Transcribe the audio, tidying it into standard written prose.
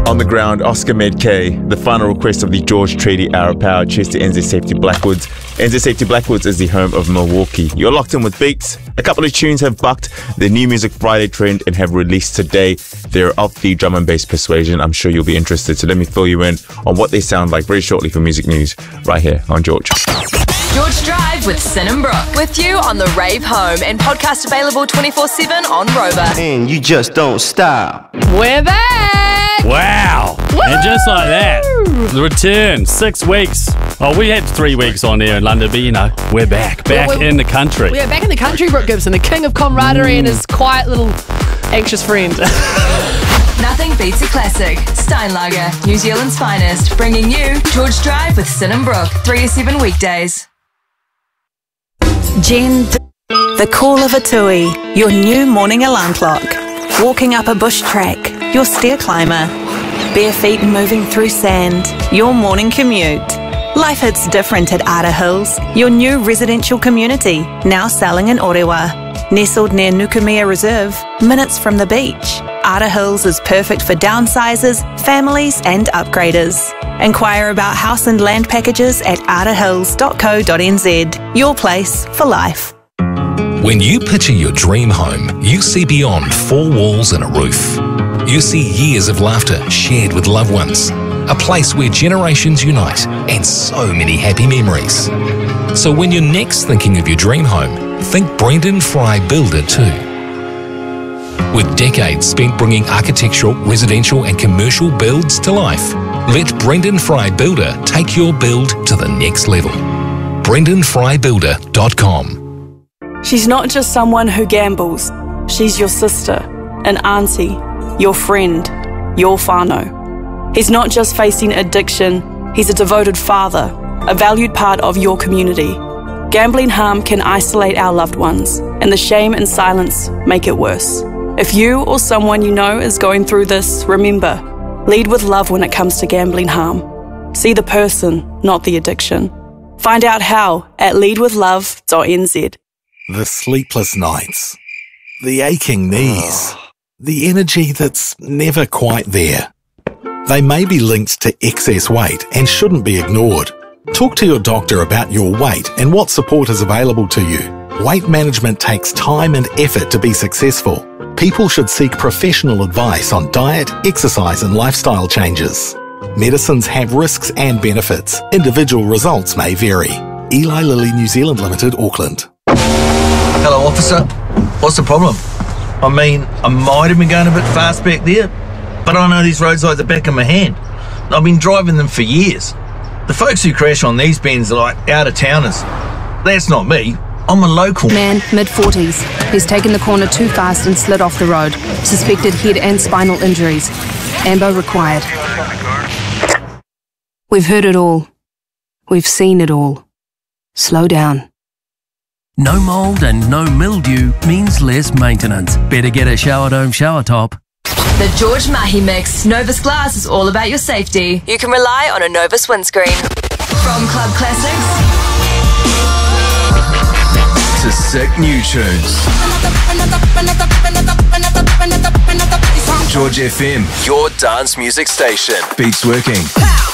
On the ground, Oscar Medkay, the final request of the George Treaty Arrow Power. Cheers to NZ Safety Blackwoods. NZ Safety Blackwoods is the home of Milwaukee. You're locked in with Beats. A couple of tunes have bucked the New Music Friday trend and have released today. They're of the drum and bass persuasion. I'm sure you'll be interested. So let me fill you in on what they sound like very shortly for Music News right here on George. George Drive with Sin and Brooke. With you on the Rave Home and podcast available 24/7 on Rover. And you just don't stop. We're back! Wow. Woo! And just like that, the return, 6 weeks. Oh, we had 3 weeks on there in London, but you know, we're back in the country. We are back in the country, Brooke Gibson, the king of camaraderie and his quiet little anxious friend. Nothing beats a classic. Steinlager, New Zealand's finest, bringing you George Drive with Sin and Brooke, 3 to 7 weekdays. Jen, the call of a tui, your new morning alarm clock. Walking up a bush track, your stair climber. Bare feet moving through sand, your morning commute. Life hits different at Ara Hills, your new residential community, now selling in Orewa. Nestled near Nukumea Reserve, minutes from the beach. Ara Hills is perfect for downsizers, families and upgraders. Inquire about house and land packages at arahills.co.nz. Your place for life. When you picture your dream home, you see beyond 4 walls and a roof. You see years of laughter shared with loved ones. A place where generations unite and so many happy memories. So when you're next thinking of your dream home, think Brendan Fry Builder too. With decades spent bringing architectural, residential and commercial builds to life, let Brendan Fry Builder take your build to the next level. BrendanFryBuilder.com. She's not just someone who gambles. She's your sister, an auntie, your friend, your whānau. He's not just facing addiction, he's a devoted father, a valued part of your community. Gambling harm can isolate our loved ones, and the shame and silence make it worse. If you or someone you know is going through this, remember, lead with love when it comes to gambling harm. See the person, not the addiction. Find out how at leadwithlove.nz. The sleepless nights, the aching knees, the energy that's never quite there. They may be linked to excess weight and shouldn't be ignored. Talk to your doctor about your weight and what support is available to you. Weight management takes time and effort to be successful. People should seek professional advice on diet, exercise and lifestyle changes. Medicines have risks and benefits. Individual results may vary. Eli Lilly New Zealand Limited, Auckland. Hello, officer. What's the problem? I mean, I might have been going a bit fast back there, but I know these roads like the back of my hand. I've been driving them for years. The folks who crash on these bends are like out-of-towners. That's not me. I'm a local. Man, mid-40s. He's taken the corner too fast and slid off the road. Suspected head and spinal injuries. Ambo required. We've heard it all. We've seen it all. Slow down. No mould and no mildew means less maintenance. Better get a Shower Dome shower top. The George Mahi Mix. Novus Glass is all about your safety. You can rely on a Novus windscreen. From club classics to sick new tunes. George FM, your dance music station. Beats working.